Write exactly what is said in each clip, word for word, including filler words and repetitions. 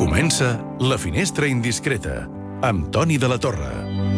Comença La Finestra Indiscreta, amb Toni de la Torre.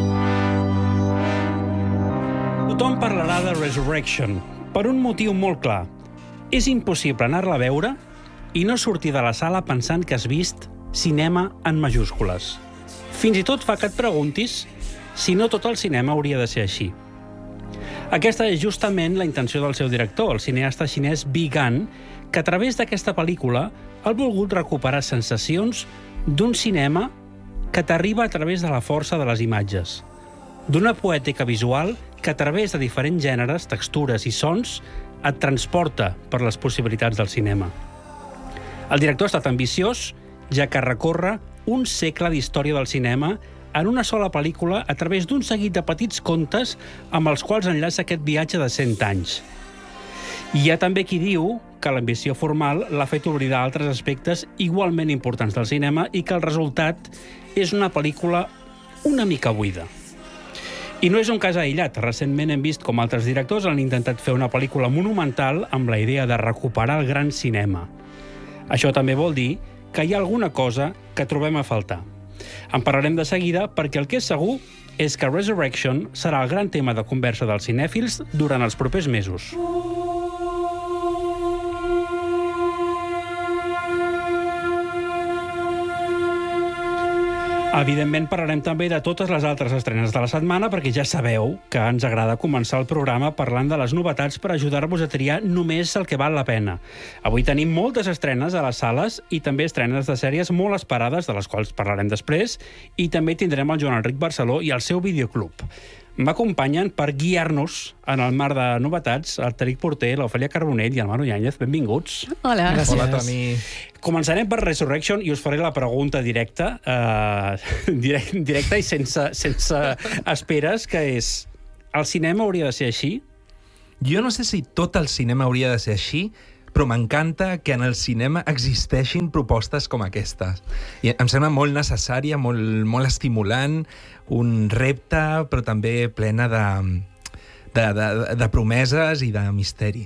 Tothom parlarà de Resurrection, per un motiu molt clar. És impossible anar-la a veure i no sortir de la sala pensant que has vist cinema en majúscules. Fins i tot fa que et preguntis si no tot el cinema hauria de ser així. Aquesta és justament la intenció del seu director, el cineasta xinès Bi Gan, que a través d'aquesta pel·lícula ha volgut recuperar sensacions d'un cinema que t'arriba a través de la força de les imatges, d'una poètica visual que a través de diferents gèneres, textures i sons et transporta per les possibilitats del cinema. El director ha estat ambiciós, ja que recorre un segle d'història del cinema en una sola pel·lícula a través d'un seguit de petits contes amb els quals enllaça aquest viatge de cent anys. Hi ha també qui diu que l'ambició formal l'ha fet oblidar altres aspectes igualment importants del cinema i que el resultat és una pel·lícula una mica buida. I no és un cas aïllat. Recentment hem vist com altres directors han intentat fer una pel·lícula monumental amb la idea de recuperar el gran cinema. Això també vol dir que hi ha alguna cosa que trobem a faltar. En parlarem de seguida perquè el que és segur és que Resurrection serà el gran tema de conversa dels cinèfils durant els propers mesos. Evidentment, parlarem també de totes les altres estrenes de la setmana, perquè ja sabeu que ens agrada començar el programa parlant de les novetats per ajudar-vos a triar només el que val la pena. Avui tenim moltes estrenes a les sales i també estrenes de sèries molt esperades, de les quals parlarem després, i també tindrem el Joan Enric Barceló i el seu videoclub. M'acompanyen per guiar-nos en el mar de novetats el Tariq Porter, l'Ofèlia Carbonell i el Manu Yáñez. Benvinguts. Hola. Gràcies. Hola, Toni. Començarem per Resurrection i us faré la pregunta directa, eh, direct, directa i sense, sense esperes, que és: el cinema hauria de ser així? Jo no sé si tot el cinema hauria de ser així, però m'encanta que en el cinema existeixin propostes com aquestes. I em sembla molt necessària, molt, molt estimulant, un repte, però també plena de, de, de, de promeses i de misteri.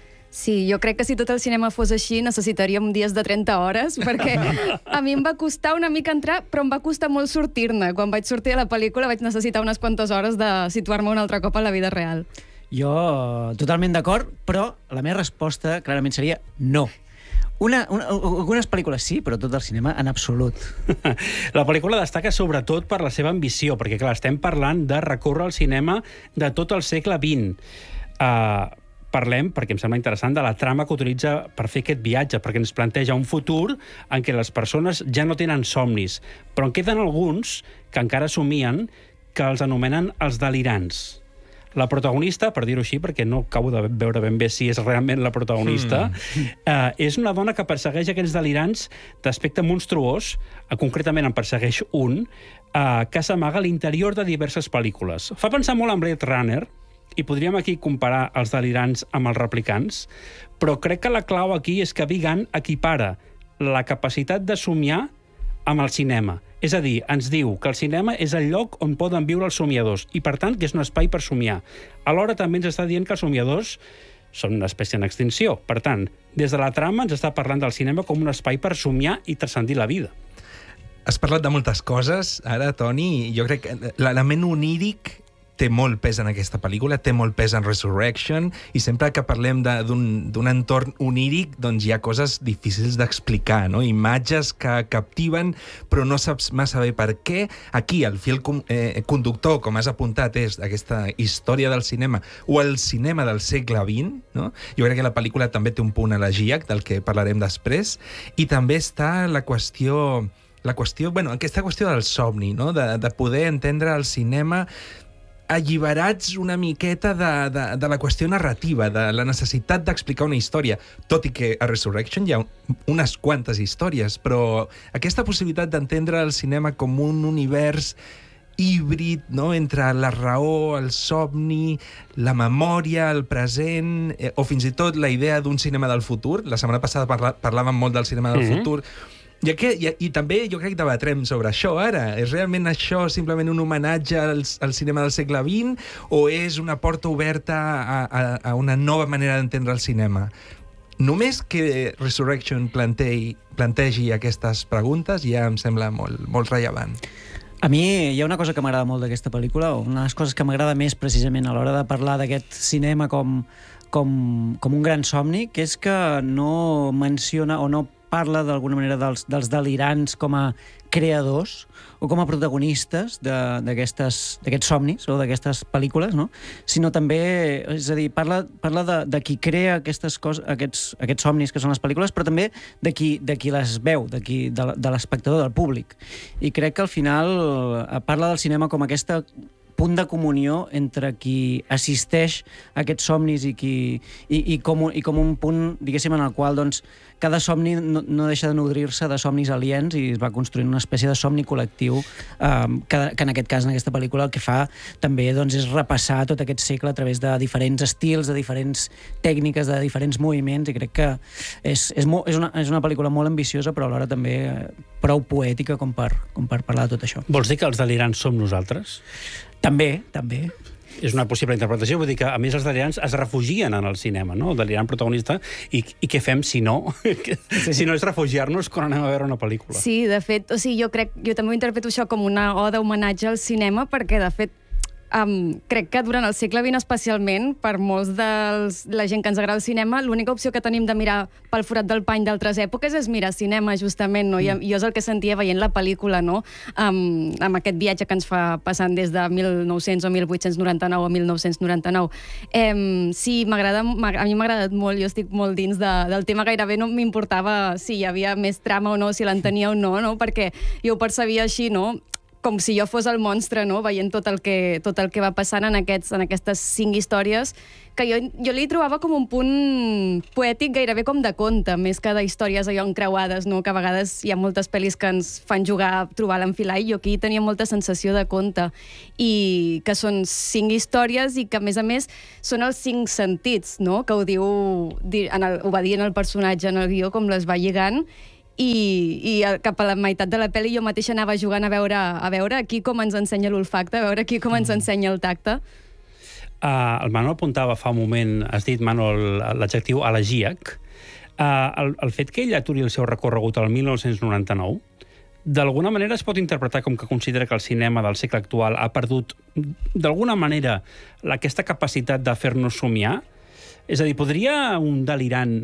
Sí, jo crec que si tot el cinema fos així necessitaríem dies de trenta hores, perquè a mi em va costar una mica entrar, però em va costar molt sortir-ne. Quan vaig sortir de la pel·lícula vaig necessitar unes quantes hores de situar-me un altre cop a la vida real. Jo totalment d'acord, però la meva resposta clarament seria no. Una, una, algunes pel·lícules sí, però tot el cinema en absolut. La pel·lícula destaca sobretot per la seva ambició, perquè clar, estem parlant de recórrer al cinema de tot el segle vint. Uh, parlem, perquè em sembla interessant, de la trama que utilitza per fer aquest viatge, perquè ens planteja un futur en què les persones ja no tenen somnis, però en queden alguns que encara somien, que els anomenen els delirants. La protagonista, per dir-ho així, perquè no acabo de veure ben bé si és realment la protagonista, mm. eh, és una dona que persegueix aquells delirants d'aspecte monstruós, eh, concretament en persegueix un, eh, que s'amaga a l'interior de diverses pel·lícules. Fa pensar molt en Blade Runner, i podríem aquí comparar els delirants amb els replicants, però crec que la clau aquí és que Bi Gan equipara la capacitat de somiar amb el cinema. És a dir, ens diu que el cinema és el lloc on poden viure els somiadors i, per tant, que és un espai per somiar. Alhora també ens està dient que els somiadors són una espècie en extinció. Per tant, des de la trama ens està parlant del cinema com un espai per somiar i transcendir la vida. Has parlat de moltes coses, ara, Toni. Jo crec que l'element oníric té molt pes en aquesta pel·lícula, té molt pes en Resurrection, i sempre que parlem d'un entorn oníric, doncs hi ha coses difícils d'explicar, no? Imatges que captiven, però no saps massa bé per què. Aquí el fil eh, conductor, com has apuntat, és aquesta història del cinema, o el cinema del segle vint, no? Jo crec que la pel·lícula també té un punt elegíac, del que parlarem després, i també està la qüestió, la qüestió, bueno, aquesta qüestió del somni, no? De, de poder entendre el cinema alliberats una miqueta de, de, de la qüestió narrativa, de la necessitat d'explicar una història, tot i que a Resurrection hi ha unes quantes històries, però aquesta possibilitat d'entendre el cinema com un univers híbrid, no?, entre la raó, el somni, la memòria, el present, eh, o fins i tot la idea d'un cinema del futur. La setmana passada parla, parlàvem molt del cinema del mm-hmm. futur, I, aquest, i, I també jo crec que debatrem sobre això ara. És realment això simplement un homenatge al, al cinema del segle vint o és una porta oberta a, a, a una nova manera d'entendre el cinema? Només que Resurrection plantegi, plantegi aquestes preguntes ja em sembla molt, molt rellevant. A mi hi ha una cosa que m'agrada molt d'aquesta pel·lícula, o una de les coses que m'agrada més precisament a l'hora de parlar d'aquest cinema com, com, com un gran somni, que és que no menciona o no parla d'alguna manera dels, dels delirants com a creadors o com a protagonistes d'aquests somnis o d'aquestes pel·lícules, no? Sinó també, és a dir, parla, parla de, de qui crea aquestes coses, aquests, aquests somnis que són les pel·lícules, però també de qui, de qui les veu, de, qui, de, de l'espectador, del públic. I crec que al final parla del cinema com aquesta punt de comunió entre qui assisteix a aquests somnis i, qui, i, i, com, i com un punt, diguéssim, en el qual doncs, cada somni no, no deixa de nodrir-se de somnis aliens i es va construint una espècie de somni col·lectiu eh, que, que en aquest cas, en aquesta pel·lícula, el que fa també doncs, és repassar tot aquest segle a través de diferents estils, de diferents tècniques, de diferents moviments, i crec que és, és, mo, és, una, és una pel·lícula molt ambiciosa, però alhora també prou poètica com per, com per parlar de tot això. Vols dir que els delirants som nosaltres? També, també. És una possible interpretació, vull dir que, a més, els delirants es refugien en el cinema, no? El delirant protagonista, i, i què fem si no? Sí. Si no és refugiar-nos quan anem a veure una pel·lícula. Sí, de fet, o sigui, jo crec, jo també ho interpreto això com una oda homenatge al cinema, perquè, de fet, Um, crec que durant el segle vint especialment, per molts de la gent que ens agrada el cinema, l'única opció que tenim de mirar pel forat del pany d'altres èpoques és mirar cinema, justament, no? Mm. I jo és el que sentia veient la pel·lícula, no? Um, amb aquest viatge que ens fa passant des de mil nou-cents o mil vuit-cents noranta-nou a mil nou-cents noranta-nou. Um, sí, m'agrada, a mi m'ha agradat molt, jo estic molt dins de, del tema, gairebé no m'importava si hi havia més trama o no, si l'entenia o no, no? Perquè jo ho percebia així, no? Com si jo fos el monstre, no? Veient tot el que, tot el que va passant en, aquests, en aquestes cinc històries, que jo, jo li trobava com un punt poètic, gairebé com de conte, més que d'històries allò encreuades, no? Que a vegades hi ha moltes pel·lis que ens fan jugar a trobar l'enfilar, i jo aquí tenia molta sensació de conte, i que són cinc històries i que, a més a més, són els cinc sentits, no? Que ho diu, en el, ho va dir en el personatge, en el guió, com les va lligant. I, i cap a la meitat de la pel·li jo mateixa anava jugant a veure, a veure aquí com ens ensenya l'olfacte, a veure aquí com ens ensenya el tacte. Uh, el Manol apuntava fa un moment, has dit, Manol, l'adjectiu elegíac. Uh, el, el fet que ell aturi el seu recorregut al mil nou-cents noranta-nou, d'alguna manera es pot interpretar com que considera que el cinema del segle actual ha perdut, d'alguna manera, aquesta capacitat de fer-nos somiar? És a dir, podria un delirant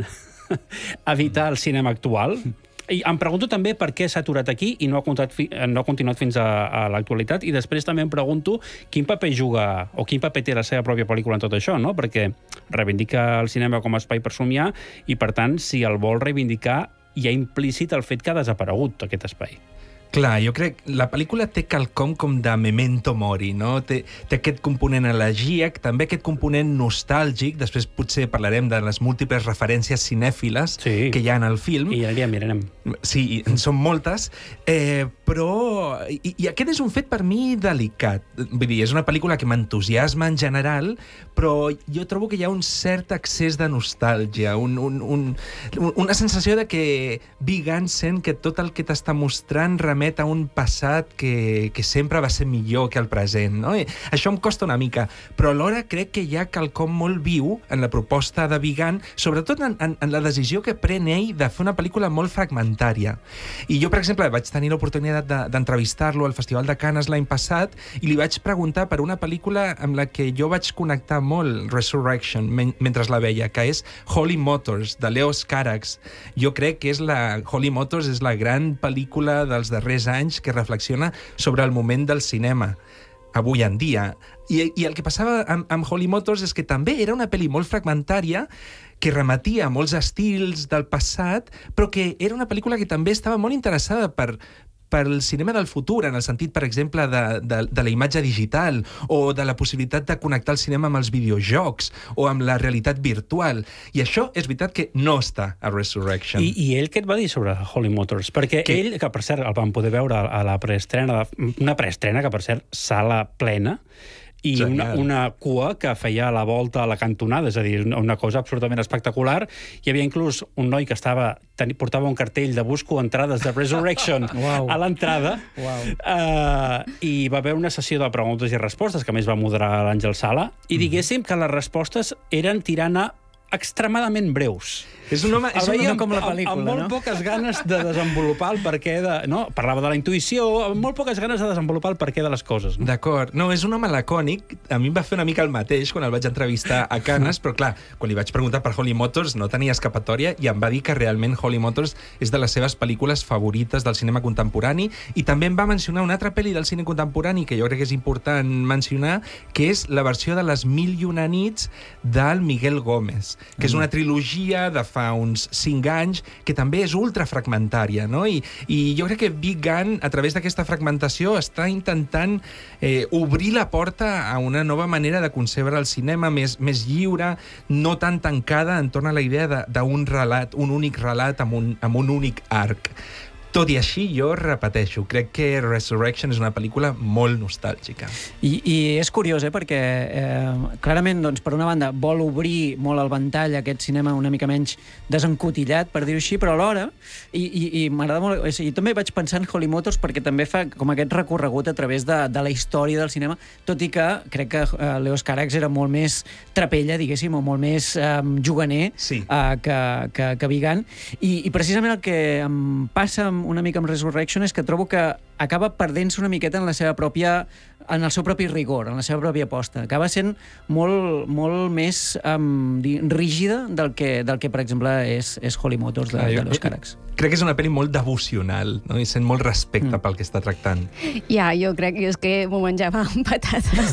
evitar el cinema actual? I em pregunto també per què s'ha aturat aquí i no ha, fi, no ha continuat fins a, a l'actualitat, i després també em pregunto quin paper juga o quin paper té la seva pròpia pel·lícula en tot això, no? Perquè reivindica el cinema com a espai per somiar i, per tant, si el vol reivindicar, hi ha implícit el fet que ha desaparegut aquest espai. Clar, jo crec que la pel·lícula té quelcom com de memento mori, no? Té, té aquest component elegíac, també aquest component nostàlgic, després potser parlarem de les múltiples referències cinèfiles sí. que hi ha en el film. I anirem, mirarem. Sí, en són moltes, eh, però... I, I aquest és un fet per mi delicat. Vull dir, és una pel·lícula que m'entusiasma en general, però jo trobo que hi ha un cert excés de nostàlgia, un, un, un, una sensació de que Vigan sent que tot el que t'està mostrant remet a un passat que, que sempre va ser millor que el present, no? I això em costa una mica, però alhora crec que hi ha quelcom molt viu en la proposta de Vigan, sobretot en, en, en la decisió que pren ell de fer una pel·lícula molt fragmentària. I jo, per exemple, vaig tenir l'oportunitat de, d'entrevistar-lo al Festival de Canes l'any passat i li vaig preguntar per una pel·lícula amb la que jo vaig connectar molt, Resurrection, men mentre la veia, que és Holy Motors, de Leos Carax. Jo crec que és la... Holy Motors és la gran pel·lícula dels darrers anys que reflexiona sobre el moment del cinema avui en dia. I, i el que passava amb, amb Holy Motors és que també era una pel·li molt fragmentària que remetia a molts estils del passat, però que era una pel·lícula que també estava molt interessada per pel cinema del futur, en el sentit, per exemple, de, de, de la imatge digital o de la possibilitat de connectar el cinema amb els videojocs o amb la realitat virtual. I això és veritat que no està a Resurrection. I, i ell què et va dir sobre Holy Motors? Perquè que... ell, que per cert el vam poder veure a la preestrena, una preestrena que per cert, sala plena, i una, una cua que feia la volta a la cantonada, és a dir, una cosa absolutament espectacular. Hi havia inclús un noi que estava portava un cartell de busco entrades de Resurrection wow. a l'entrada, wow. uh, i va haver una sessió de preguntes i respostes, que més va moderar l'Àngel Sala, i diguéssim que les respostes eren tirant a extremadament breus. És un home... És El un veia home com la amb, pel·lícula, amb molt no? poques ganes de desenvolupar el perquè de... No? Parlava de la intuïció, amb molt poques ganes de desenvolupar el perquè de les coses. No? D'acord. No, és un home lacònic. A mi em va fer una mica el mateix quan el vaig entrevistar a Cannes, però clar, quan li vaig preguntar per Holly Motors no tenia escapatòria i em va dir que realment Holly Motors és de les seves pel·lícules favorites del cinema contemporani, i també em va mencionar una altra pel·li del cine contemporani que jo crec que és important mencionar, que és la versió de Les mil i una nits del Miguel Gómez, que és una trilogia de fa uns cinc anys que també és ultrafragmentària, no? I, i jo crec que Big Gun, a través d'aquesta fragmentació, està intentant eh, obrir la porta a una nova manera de concebre el cinema més, més lliure, no tan tancada entorn a la idea d'un relat, un únic relat amb un, amb un únic arc. Tot i així, jo repeteixo, crec que Resurrection és una pel·lícula molt nostàlgica. I, i és curiós, eh, perquè eh, clarament, doncs, per una banda, vol obrir molt el ventall a aquest cinema una mica menys desencotillat, per dir-ho així, però alhora, i, i, i m'agrada molt... O sigui, també vaig pensar en Holly Motors perquè també fa com aquest recorregut a través de, de la història del cinema, tot i que crec que eh, Leos Carax era molt més trapella, diguéssim, o molt més eh, juganer Sí. eh, que, que, que Vigan. I, I precisament el que em passa amb una mica amb Resurrection és que trobo que acaba perdent-se una miqueta en la seva pròpia en el seu propi rigor, en la seva pròpia aposta. Acaba sent molt, molt més um, rígida del que, del que, per exemple, és, és Holly Motors de, de Leos Carax. Crec que és una pel·li molt devocional, no? I sent molt respecte Mm. pel que està tractant. Ja, jo crec que és que m'ho menjava amb patates.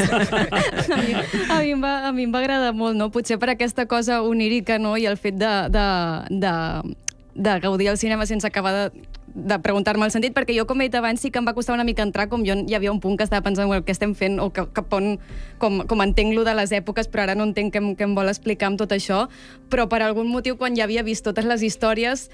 a, mi, a, mi em va, a mi em va agradar molt, no? Potser per aquesta cosa onírica, no? I el fet de, de, de, de gaudir el cinema sense acabar de, de preguntar-me el sentit, perquè jo, com he dit abans, sí que em va costar una mica entrar, com jo hi havia un punt que estava pensant, bueno, què estem fent, o que, cap on, com, com entenc lo de les èpoques, però ara no entenc què em, què em vol explicar amb tot això, però per algun motiu, quan ja havia vist totes les històries,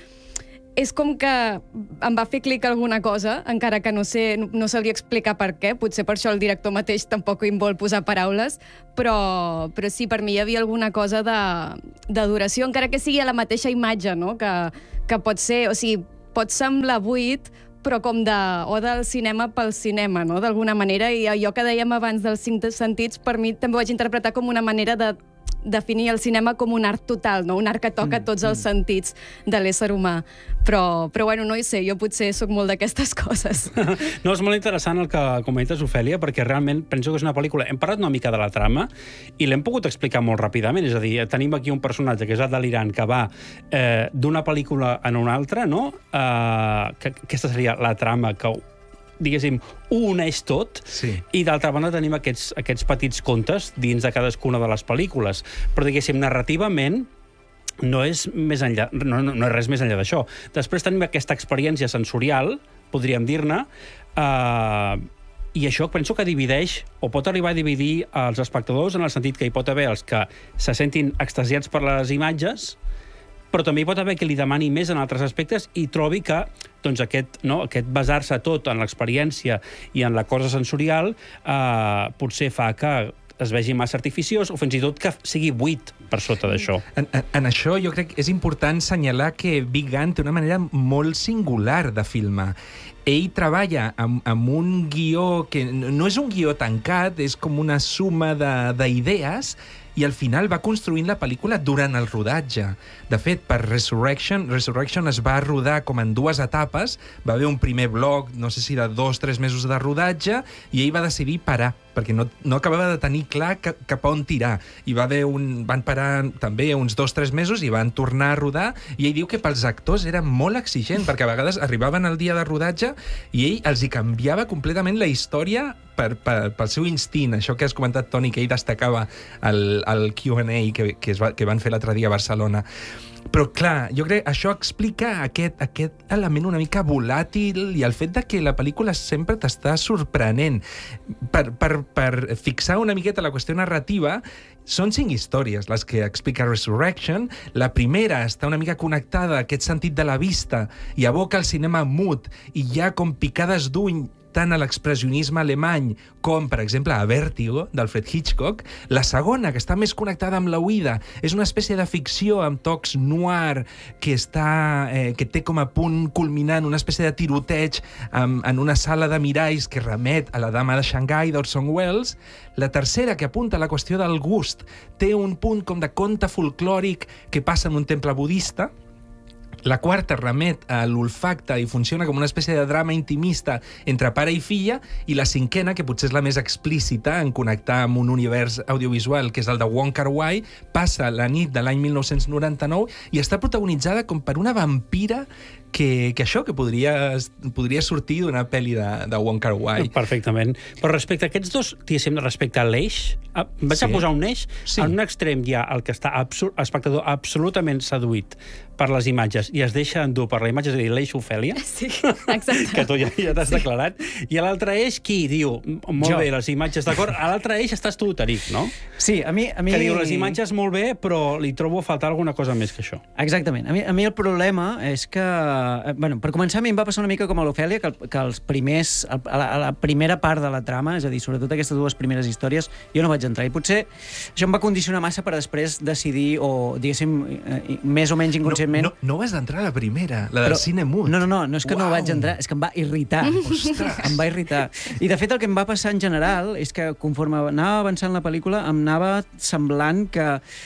és com que em va fer clic alguna cosa, encara que no sé, no, no sabria explicar per què, potser per això el director mateix tampoc em vol posar paraules, però, però sí, per mi hi havia alguna cosa de, de duració, encara que sigui a la mateixa imatge, no? que, que pot ser, o sigui, pot semblar buit, però com de, o del cinema pel cinema, no? D'alguna manera, i allò que dèiem abans dels cinc sentits, per mi també ho vaig interpretar com una manera de definir el cinema com un art total, no? Un art que toca tots els sentits de l'ésser humà. Però, però bueno, no hi sé, jo potser sóc molt d'aquestes coses. No, és molt interessant el que comentes, Ofèlia, perquè realment penso que és una pel·lícula... Hem parlat una mica de la trama i l'hem pogut explicar molt ràpidament, és a dir, tenim aquí un personatge que és el delirant, que va eh, d'una pel·lícula en una altra, no? Eh, que, aquesta seria la trama que diguéssim, ho uneix tot, Sí. i d'altra banda tenim aquests, aquests petits contes dins de cadascuna de les pel·lícules. Però, diguéssim, narrativament, no és més enllà, no, no, no és res més enllà d'això. Després tenim aquesta experiència sensorial, podríem dir-ne, eh, i això penso que divideix, o pot arribar a dividir els espectadors, en el sentit que hi pot haver els que se sentin extasiats per les imatges, però també hi pot haver qui li demani més en altres aspectes i trobi que doncs, aquest, no, aquest basar-se tot en l'experiència i en la cosa sensorial eh, potser fa que es vegi massa artificiós o fins i tot que sigui buit per sota d'això. En, en, en això jo crec que és important assenyalar que Big Gun té una manera molt singular de filmar. Ell treballa amb, amb un guió que no és un guió tancat, és com una suma d'idees, i al final va construint la pel·lícula durant el rodatge. De fet, per Resurrection, Resurrection es va rodar com en dues etapes, va haver un primer bloc, no sé si de dos, tres mesos de rodatge, i ell va decidir parar, perquè no, no acabava de tenir clar cap, cap a on tirar. I va haver un, van parar també uns dos, tres mesos i van tornar a rodar, i ell diu que pels actors era molt exigent, perquè a vegades arribaven al dia de rodatge i ell els hi canviava completament la història per, per, pel seu instint, això que has comentat, Toni, que ell destacava al, al Q and A que, que, es va, que van fer l'altre dia a Barcelona. Però, clar, jo crec que això explica aquest, aquest element una mica volàtil i el fet de que la pel·lícula sempre t'està sorprenent. Per, per, per fixar una miqueta la qüestió narrativa, són cinc històries les que explica Resurrection. La primera està una mica connectada a aquest sentit de la vista i aboca el cinema mut i hi ha com picades d'ull tant a l'expressionisme alemany com, per exemple, a Vértigo, d'Alfred Hitchcock. La segona, que està més connectada amb l'oïda, és una espècie de ficció amb tocs noir que, està, eh, que té com a punt culminant una espècie de tiroteig um, en una sala de miralls que remet a La dama de Xangai d'Orson Welles. La tercera, que apunta a la qüestió del gust, té un punt com de conte folclòric que passa en un temple budista. La quarta remet a l'olfacte i funciona com una espècie de drama intimista entre pare i filla, i la cinquena, que potser és la més explícita en connectar amb un univers audiovisual, que és el de Wong Kar-wai, passa la nit de l'any mil nou-cents noranta-nou i està protagonitzada com per una vampira que, que això, que podria, podria sortir d'una pel·li de, de Wong Kar-wai. Perfectament. Però respecte a aquests dos, diguéssim, respecte a l'eix, vaig sí. a posar un eix, sí. En un extrem hi ha el que està absur- espectador absolutament seduït per les imatges i es deixa endur per la imatge, és a dir, l'eix Ofèlia, sí, exacte. que tu ja, ja t'has sí. declarat, i a l'altre eix, qui diu, molt jo. bé, les imatges, d'acord, a l'altre eix estàs tu, Tariq, no? Sí, a mi... A mi... Que diu, les imatges molt bé, però li trobo a faltar alguna cosa més que això. Exactament. A mi, a mi el problema és que... Bueno, per començar, a mi em va passar una mica com a l'Ofèlia, que, que els primers, a la, a la primera part de la trama, és a dir, sobretot aquestes dues primeres històries, jo no vaig entrar, i potser això em va condicionar massa per després decidir, o, diguéssim, més o menys inconscientment... No, no, no vas entrar a la primera, la del Però, cine mut. No, no, no, no és que Uau. no vaig entrar, és que em va irritar. Ostres! Em va irritar. I, de fet, el que em va passar en general és que, conforme anava avançant la pel·lícula, em anava semblant que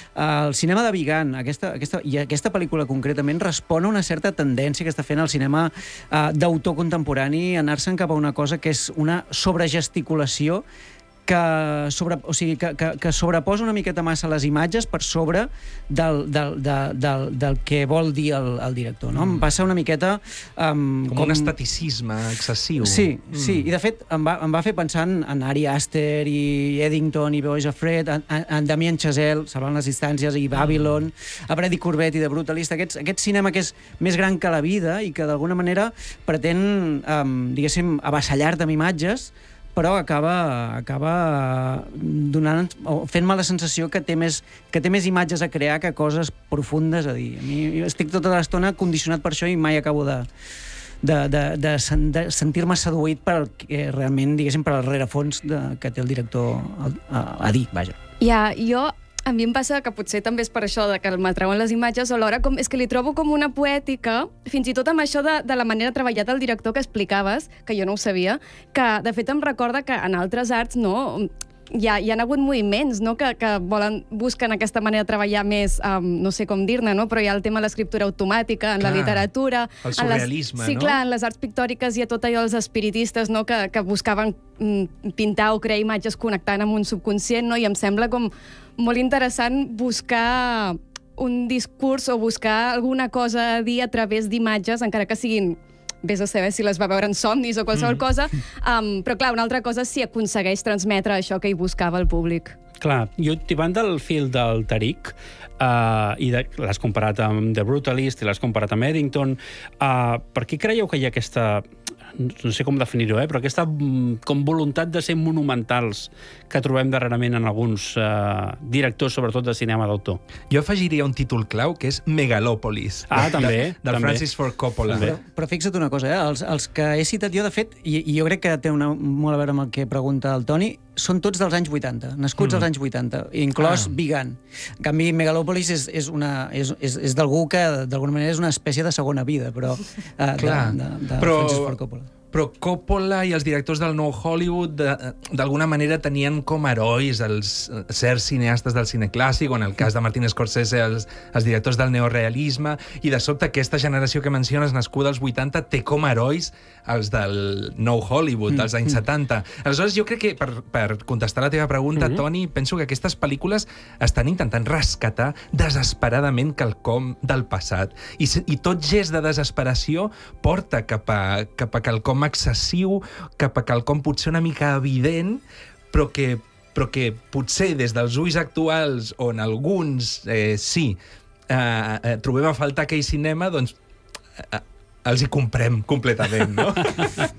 el cinema de Vigan, aquesta, aquesta, i aquesta pel·lícula concretament, respon a una certa tendència que està fent el cinema uh, d'autor contemporani, anar-se'n cap a una cosa que és una sobregesticulació que, sobre, o sigui, que, que, que sobreposa una miqueta massa les imatges per sobre del, del, del, del, del que vol dir el, el director. No? Mm. Em passa una miqueta... Um, com, com un esteticisme excessiu. Sí, mm. sí, i de fet em va, em va fer pensar en Ari Aster i Eddington i Beaux Afraid, en, en Damien Chazelle, Salvant les distàncies, i Babylon, a Brady Corbett i The Brutalist, aquest, aquest cinema que és més gran que la vida i que d'alguna manera pretén, um, diguéssim, avassallar-te amb imatges, però acaba, acaba donant, o fent-me la sensació que té, més, que té més imatges a crear que coses profundes a dir. A mi, jo estic tota l'estona condicionat per això i mai acabo de, de, de, de, de sentir-me seduït per el que realment, diguéssim, per al rerefons de, que té el director a, a, a dir, vaja. Ja, jo... A mi em passa que potser també és per això de que m'atrauen les imatges, o alhora com, és que li trobo com una poètica, fins i tot amb això de, de la manera treballat del director que explicaves, que jo no ho sabia, que de fet em recorda que en altres arts, no, hi ha, hi ha hagut moviments, no?, que, que volen, busquen aquesta manera de treballar més, um, no sé com dir-ne, no?, però hi ha el tema de l'escriptura automàtica, en clar, la literatura... El surrealisme, les, sí, no? clar, en les arts pictòriques hi ha tot allò dels espiritistes, no?, que, que buscaven mm, pintar o crear imatges connectant amb un subconscient, no?, i em sembla com molt interessant buscar un discurs o buscar alguna cosa a dir a través d'imatges, encara que siguin... vés a saber si les va veure en somnis o qualsevol mm. cosa, um, però clar, una altra cosa és si aconsegueix transmetre això que hi buscava el públic. Clar, jo tibant del fil del Tariq, uh, i de, l'has comparat amb The Brutalist i l'has comparat amb Eddington, uh, per què creieu que hi ha aquesta... no sé com definir-ho, eh? però aquesta com voluntat de ser monumentals que trobem darrerament en alguns uh, directors, sobretot de cinema d'autor? Jo afegiria un títol clau, que és Megalòpolis. Ah, de, també. De, del també. Francis Ford Coppola. Però, però fixa't una cosa, eh? els, els que he citat jo, de fet, i, i jo crec que té una, molt a veure amb el que pregunta el Toni, són tots dels anys vuitanta, nascuts mm. als anys vuitanta, inclòs ah. Vigan. En canvi, Megalòpolis és, és, una, és, és, és d'algú que, d'alguna manera, és una espècie de segona vida, però uh, Clar. de, de, de però... Francis Ford Coppola. Però Coppola i els directors del nou Hollywood d'alguna manera tenien com herois els certs cineastes del cine clàssic, o en el cas de Martin Scorsese els, els directors del neorealisme, i de sobte aquesta generació que menciones nascuda als vuitanta té com herois els del nou Hollywood, dels anys setanta. Aleshores jo crec que, per, per contestar la teva pregunta, mm-hmm. Toni, penso que aquestes pel·lícules estan intentant rescatar desesperadament quelcom del passat, i, i tot gest de desesperació porta cap a, cap a quelcom excessiu, cap a quelcom potser una mica evident, però que, però que potser des dels ulls actuals, on alguns eh, sí, eh, eh, trobem a faltar aquell cinema, doncs eh, els hi comprem completament, no?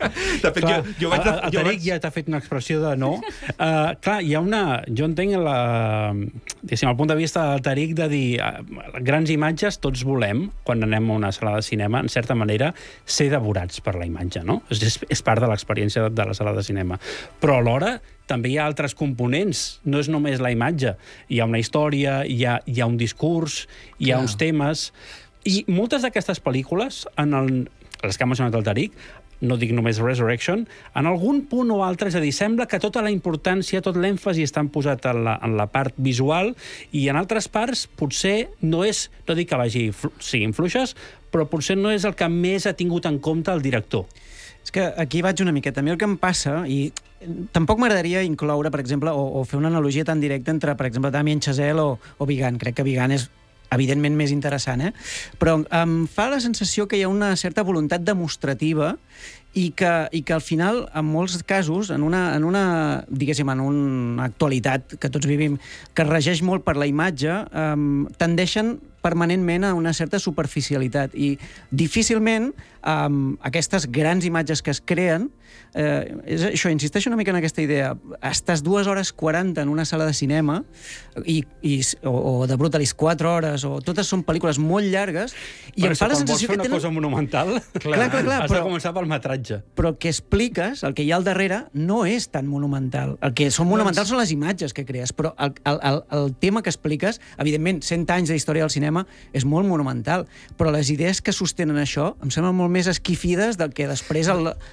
De fet, clar, jo, jo vaig... El, el Tariq ja t'ha fet una expressió de no. Uh, clar, hi ha una... Jo entenc la, diguéssim, el punt de vista del Tariq de dir uh, grans imatges tots volem, quan anem a una sala de cinema, en certa manera, ser devorats per la imatge, no? És, és part de l'experiència de la sala de cinema. Però alhora també hi ha altres components, no és només la imatge. Hi ha una història, hi ha, hi ha un discurs, hi ha Clar. uns temes... I moltes d'aquestes pel·lícules, en el, les que ha mencionat el Tariq, no dic només Resurrection, en algun punt o altre, és a dir, sembla que tota la importància, tot l'èmfasi està posat en la, en la part visual i en altres parts potser no és, no dic que vagi, siguin fluixes, però potser no és el que més ha tingut en compte el director. És que aquí vaig una miqueta. A mi el que em passa, i tampoc m'agradaria incloure, per exemple, o, o fer una analogia tan directa entre, per exemple, Damien Chazelle o, o Vigan. Crec que Vigan és evidentment més interessant, eh? Però em fa la sensació que hi ha una certa voluntat demostrativa i que, i que al final, en molts casos, en una, en una, diguéssim, en una actualitat que tots vivim, que regeix molt per la imatge, eh, tendeixen permanentment a una certa superficialitat i difícilment eh, aquestes grans imatges que es creen, eh, és això, insisteixo una mica en aquesta idea, estàs dues hores quaranta en una sala de cinema i, i, o, o de Brutalist quatre hores, o totes són pel·lícules molt llargues i però em fa la sensació que tenen... una cosa monumental, clar, clar, clar, has però... de començar pel metratge. Però el que expliques, el que hi ha al darrere, no és tan monumental. El que són monumentals doncs... són les imatges que crees, però el, el, el, el tema que expliques, evidentment, cent anys d'història del cinema és molt monumental, però les idees que sostenen això em semblen molt més esquifides del que després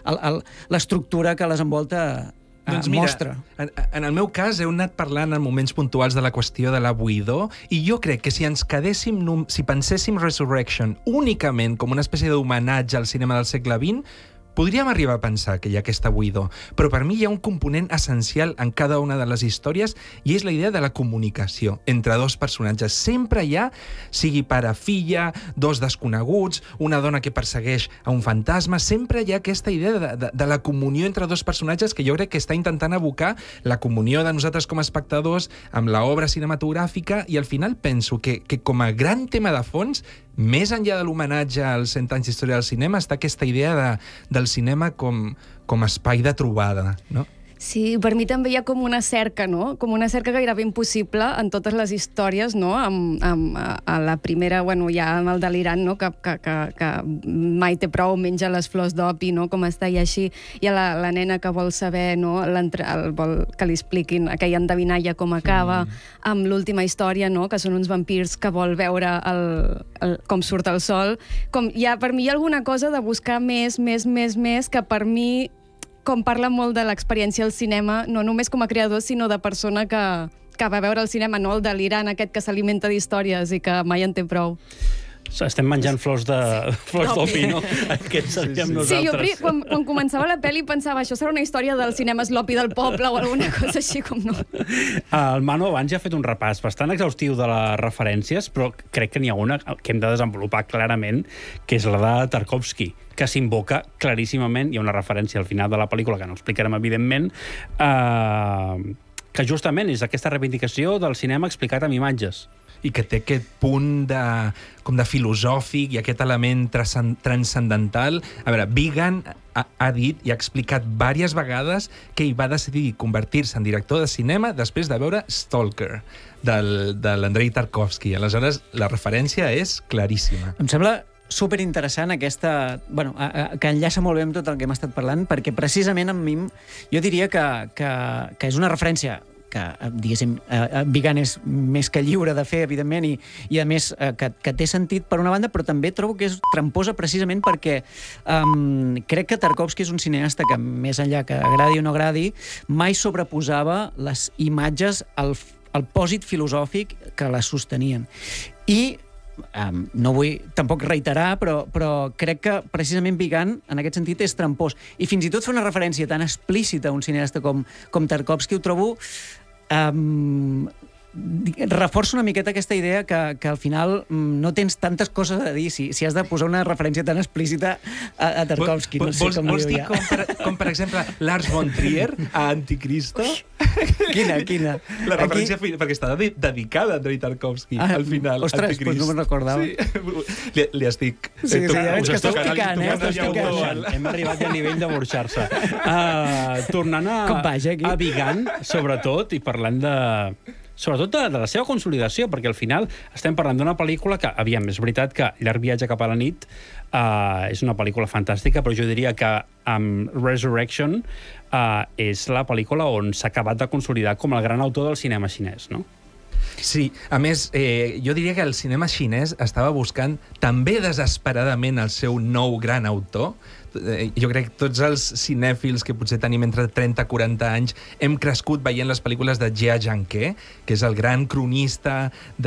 l'estructura que les envolta doncs mira, mostra. En, en el meu cas, heu anat parlant en moments puntuals de la qüestió de la buidor, i jo crec que si ens quedéssim, si penséssim Resurrection únicament com una espècie d'homenatge al cinema del segle vint, podríem arribar a pensar que hi ha aquesta buidor, però per mi hi ha un component essencial en cada una de les històries i és la idea de la comunicació entre dos personatges. Sempre hi ha, sigui pare-filla, dos desconeguts, una dona que persegueix a un fantasma, sempre hi ha aquesta idea de, de, de la comunió entre dos personatges que jo crec que està intentant evocar la comunió de nosaltres com a espectadors amb l'obra cinematogràfica i al final penso que, que com a gran tema de fons, més enllà de l'homenatge als cent anys d'història del cinema, està aquesta idea de, del cinema com, com a espai de trobada, no? Sí, per mi també hi ha com una cerca, no? Com una cerca gairebé impossible en totes les històries, no? Amb, amb, a la primera, bueno, ja amb el delirant, no? Que, que, que, que mai té prou, menja les flors d'opi, no? Com està, i així. I a la, la nena que vol saber, no? El, vol que li expliquin aquella endevinalla com acaba, mm. amb l'última història, no? Que són uns vampirs que vol veure el, el, com surt el sol. Com, ja, per mi hi ha alguna cosa de buscar més, més, més, més, que per mi com parla molt de l'experiència al cinema, no només com a creador, sinó de persona que, que va veure el cinema, no el delirant aquest que s'alimenta d'històries i que mai en té prou. Estem menjant flors de flors d'opi, no? Aquest seríem nosaltres. Sí, jo quan, quan començava la pel·li pensava això serà una història del cinema l'opi del poble o alguna cosa així com no. El Manu abans ja ha fet un repàs bastant exhaustiu de les referències, però crec que n'hi ha una que hem de desenvolupar clarament, que és la de Tarkovsky, que s'invoca claríssimament, hi ha una referència al final de la pel·lícula, que no explicarem evidentment, eh, que justament és aquesta reivindicació del cinema explicat amb imatges. I que té aquest punt de, com de filosòfic i aquest element transcendental. A veure, Vigan ha, ha dit i ha explicat diverses vegades que ell va decidir convertir-se en director de cinema després de veure Stalker, del, de l'Andrei Tarkovsky. Aleshores, la referència és claríssima. Em sembla superinteressant aquesta... Bueno, a, a, que enllaça molt bé amb tot el que hem estat parlant, perquè precisament amb mi jo diria que, que, que és una referència que, diguéssim, eh, Vigan és més que lliure de fer, evidentment, i, i a més eh, que, que té sentit per una banda, però també trobo que és tramposa precisament perquè um, crec que Tarkovsky és un cineasta que, més enllà que agradi o no agradi, mai sobreposava les imatges al, al pòsit filosòfic que les sostenien. I Um, no vull tampoc reiterar, però, però crec que precisament Vigan, en aquest sentit, és trampós. I fins i tot fer una referència tan explícita a un cineasta com, com Tarkovsky ho trobo... Um, reforça una miqueta aquesta idea que, que al final no tens tantes coses a dir si, si has de posar una referència tan explícita a, a Tarkovsky. No sé vols, com vols dir ja. com per, com per exemple Lars von Trier a Anticristo? Quina, quina? La referència, Aquí... perquè està de dedicada a Andrei Tarkovsky, ah, al final. Ostres, doncs no me'n recordava. Sí. Li, li estic... Sí, sí, ja veig que estàs picant, eh? Estàs picant. Hem arribat al nivell de burxar-se. Uh, tornant a, a Vigan, sobretot, i parlant de... sobretot de, de la seva consolidació, perquè al final estem parlant d'una pel·lícula que, aviam, és veritat que Llarg viatge cap a la nit uh, és una pel·lícula fantàstica, però jo diria que amb um, Resurrection uh, és la pel·lícula on s'ha acabat de consolidar com el gran autor del cinema xinès, no? Sí, a més, eh, jo diria que el cinema xinès estava buscant també desesperadament el seu nou gran autor. Jo crec que tots els cinèfils que potser tenim entre trenta i quaranta anys hem crescut veient les pel·lícules de Jia Zhangke, que és el gran cronista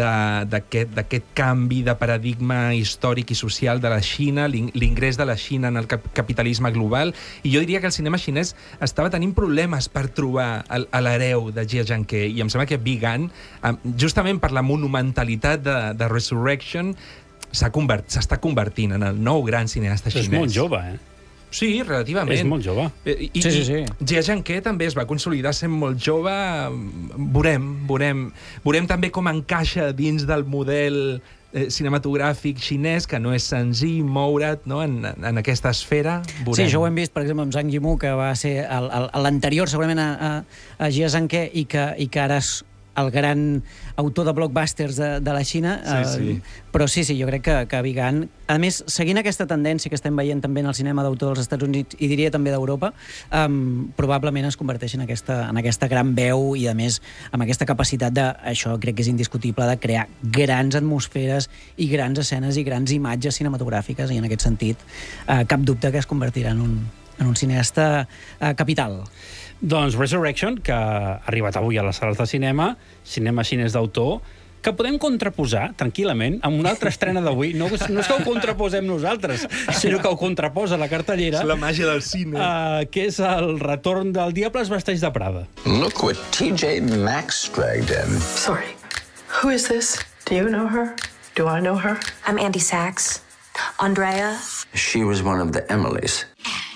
d'aquest canvi de paradigma històric i social de la Xina, l'ingrés de la Xina en el cap capitalisme global, i jo diria que el cinema xinès estava tenint problemes per trobar l'hereu de Jia Zhangke, i em sembla que Vigan, justament per la monumentalitat de, de Resurrection, s'està convert, convertint en el nou gran cineasta xinès. És molt jove, eh? Sí, relativament. És molt jove. I, sí, sí, sí. I Jia Zhangke també es va consolidar sent molt jove. Veurem, veurem, veurem també com encaixa dins del model eh, cinematogràfic xinès, que no és senzill moure't, no?, en, en aquesta esfera. Veurem. Sí, això ho hem vist, per exemple, amb Zhang Yimou, que va ser l'anterior, segurament, a, a, a Jia Zhangke, i que, i que ara és el gran autor de blockbusters de, de la Xina. Sí, sí. Eh, però sí, sí, jo crec que, que Vigan, a més, seguint aquesta tendència que estem veient també en el cinema d'autor dels Estats Units i diria també d'Europa, um, probablement es converteix en aquesta, en aquesta gran veu i, a més, amb aquesta capacitat de, això crec que és indiscutible, de crear grans atmosferes i grans escenes i grans imatges cinematogràfiques, i en aquest sentit uh, cap dubte que es convertirà en un, en un cineasta uh, capital. Doncs Resurrection, que ha arribat avui a les sales de cinema, cinema xinès d'autor, que podem contraposar tranquil·lament amb una altra estrena d'avui. No, no és que ho contraposem nosaltres, sinó que ho contraposa la cartellera. És la màgia del cine. Uh, que és el retorn del Diable es vesteix de Prada. Look what T J Maxx dragged in. Sorry, who is this? Do you know her? Do I know her? I'm Andy Sachs. Andrea? She was one of the Emilys.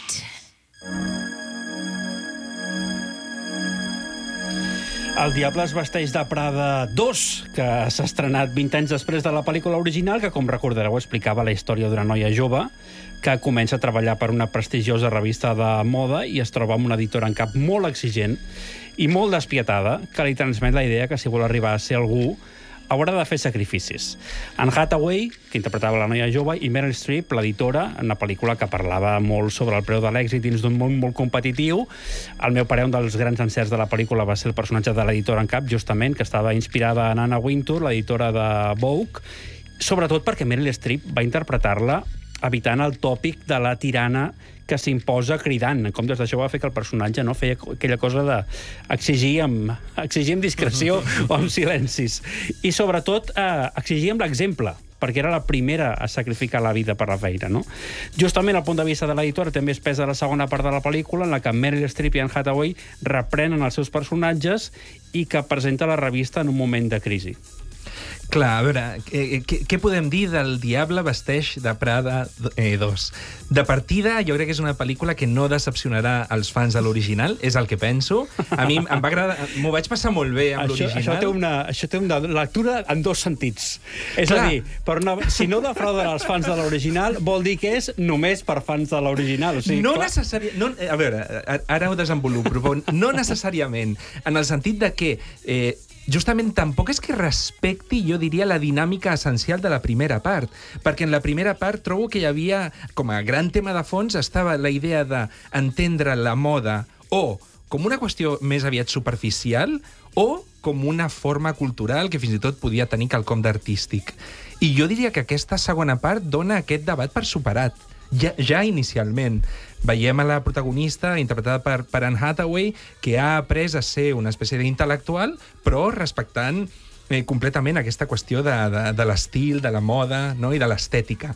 El Diable es vesteix de Prada dos, que s'ha estrenat vint anys després de la pel·lícula original, que, com recordareu, explicava la història d'una noia jove que comença a treballar per una prestigiosa revista de moda i es troba amb una editora en cap molt exigent i molt despietada, que li transmet la idea que si vol arribar a ser algú haurà de fer sacrificis. Anne Hathaway, que interpretava la noia jove, i Meryl Streep, l'editora, en una pel·lícula que parlava molt sobre el preu de l'èxit dins d'un món molt competitiu. Al meu parer, un dels grans encerts de la pel·lícula va ser el personatge de l'editora en cap, justament, que estava inspirada en Anna Wintour, l'editora de Vogue, sobretot perquè Meryl Streep va interpretar-la evitant el tòpic de la tirana que s'imposa cridant. En comptes d'això va fer que el personatge no feia aquella cosa d'exigir amb, exigir amb discreció o amb silencis. I sobretot eh, exigir amb l'exemple, perquè era la primera a sacrificar la vida per la feina, no? Justament, el punt de vista de l'editora també es pesa la segona part de la pel·lícula, en la que Meryl Streep i Anne Hathaway reprenen els seus personatges i que presenta la revista en un moment de crisi. Clar, a veure, eh, què, què podem dir del Diable vesteix de Prada eh, dos? De partida, jo crec que és una pel·lícula que no decepcionarà els fans de l'original, és el que penso. A mi em va agradar, m'ho vaig passar molt bé amb l'original. Això té una, això té una lectura en dos sentits. És Clar. a dir, per una, si no defrauden els fans de l'original, vol dir que és només per fans de l'original. O sigui, no necessàriament... No, a veure, ara ho desenvolupo, però no necessàriament, en el sentit de que... Eh, justament tampoc és que respecti, jo diria, la dinàmica essencial de la primera part, perquè en la primera part trobo que hi havia, com a gran tema de fons, estava la idea d'entendre la moda o com una qüestió més aviat superficial o com una forma cultural que fins i tot podia tenir quelcom d'artístic. I jo diria que aquesta segona part dona aquest debat per superat. Ja, ja inicialment veiem a la protagonista, interpretada per, per Anne Hathaway, que ha après a ser una espècie d'intel·lectual, però respectant eh, completament aquesta qüestió de, de, de l'estil, de la moda, no?, i de l'estètica.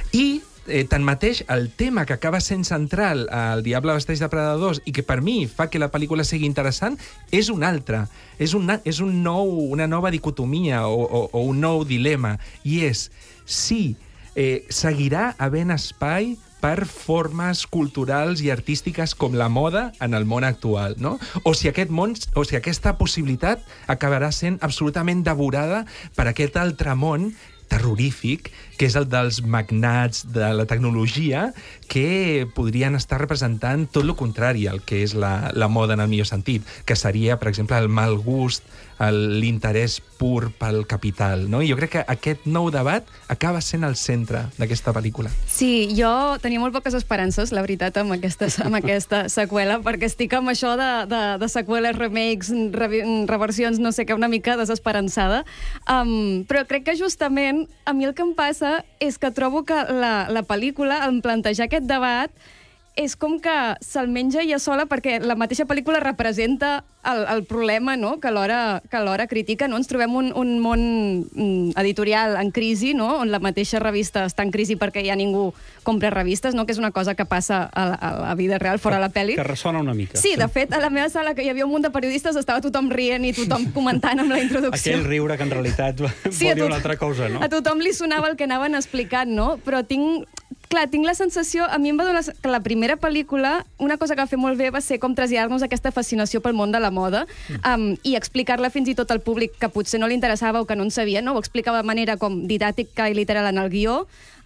I Eh, tanmateix, el tema que acaba sent central al Diable vesteix de Prada dos i que per mi fa que la pel·lícula sigui interessant és un altre. És, una, és un nou, una nova dicotomia o, o, o un nou dilema. I és si eh, seguirà havent espai per formes culturals i artístiques com la moda en el món actual, no? O si aquest món, o si aquesta possibilitat acabarà sent absolutament devorada per aquest altre món terrorífic, que és el dels magnats de la tecnologia, que podrien estar representant tot el contrari al que és la, la moda en el millor sentit, que seria, per exemple, el mal gust, l'interès pur pel capital, no? I jo crec que aquest nou debat acaba sent el centre d'aquesta pel·lícula. Sí, jo tenia molt poques esperances, la veritat, amb aquesta, amb aquesta seqüela, perquè estic amb això de, de, de seqüeles, remakes, re, reversions, no sé què, una mica desesperançada. Um, però crec que justament a mi el que em passa és que trobo que la, la pel·lícula, en plantejar aquest debat, és com que se'l menja ella sola, perquè la mateixa pel·lícula representa el, el problema, no?, que alhora, que alhora critica, no? Ens trobem un, un món editorial en crisi, no?, on la mateixa revista està en crisi perquè ja ningú compra revistes, no?, que és una cosa que passa a la, a la vida real, fora la pel·li. Que ressona una mica. Sí, de fet, a la meva sala, que hi havia un munt de periodistes, estava tothom rient i tothom comentant amb la introducció. Aquell riure que en realitat sí, vol dir una altra cosa, no? A tothom li sonava el que anaven explicant, no? Però tinc... Clar, tinc la sensació... A mi em va donar que la primera pel·lícula, una cosa que va fer molt bé va ser com traslladar-nos aquesta fascinació pel món de la moda um, i explicar-la fins i tot al públic que potser no li interessava o que no en sabia, no? Ho explicava de manera com didàctica i literal en el guió,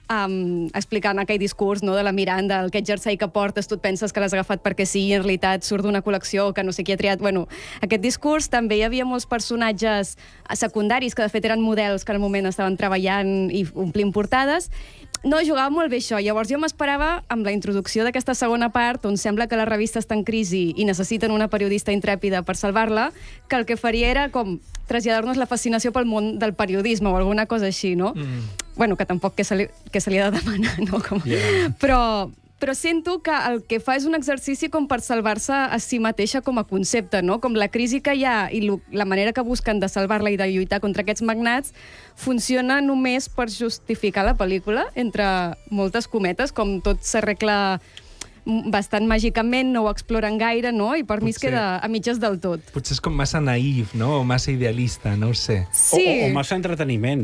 Um, explicant aquell discurs, no, de la Miranda, el aquest jersei que portes, tu et penses que l'has agafat perquè sí, i en realitat surt d'una col·lecció que no sé qui ha triat. Bueno, aquest discurs, també hi havia molts personatges secundaris, que de fet eren models que al moment estaven treballant i omplint portades. No, jugava molt bé això. Llavors jo m'esperava, amb la introducció d'aquesta segona part, on sembla que la revista està en crisi i necessiten una periodista intrèpida per salvar-la, que el que faria era com traslladar-nos la fascinació pel món del periodisme o alguna cosa així, no? Mm. Bueno, que tampoc que se li, que se li ha de demanar, no? Com... Yeah. Però, però sento que el que fa és un exercici com per salvar-se a si mateixa com a concepte, no? Com la crisi que hi ha i la manera que busquen de salvar-la i de lluitar contra aquests magnats funciona només per justificar la pel·lícula, entre moltes cometes, com tot s'arregla bastant màgicament, no ho exploren gaire, no? I per Potser... mi es queda a mitges del tot. Potser és com massa naïf, no? O massa idealista, no ho sé. Sí. O, o massa entreteniment.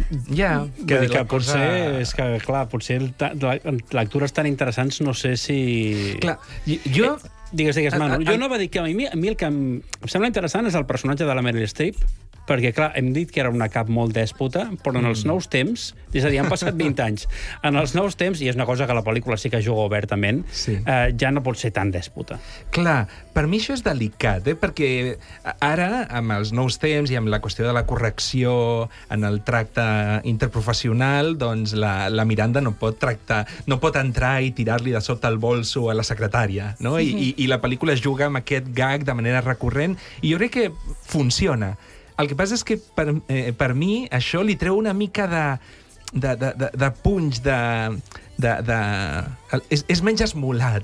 Ja. Que, que, que potser, cosa... és que, clar, potser lectures tan interessants no sé si... Clar, jo... Eh, digues, digues, Manu. Jo no va dir que a mi, a mi el que em, em sembla interessant és el personatge de la Meryl Streep, perquè, clar, hem dit que era una cap molt dèspota, però en els nous temps, és a dir, han passat vint anys, en els nous temps, i és una cosa que la pel·lícula sí que juga obertament, sí. eh, ja no pot ser tan dèspota. Clar, per mi això és delicat, eh? Perquè ara, amb els nous temps i amb la qüestió de la correcció en el tracte interprofessional, doncs la, la Miranda no pot tractar, no pot entrar i tirar-li de sota el bolso a la secretària, no? I, i, i la pel·lícula juga amb aquest gag de manera recurrent, i jo crec que funciona. El que passa és que per, eh, per mi això li treu una mica de, de, de, de, de punx, de... de, de és, és menys esmolat,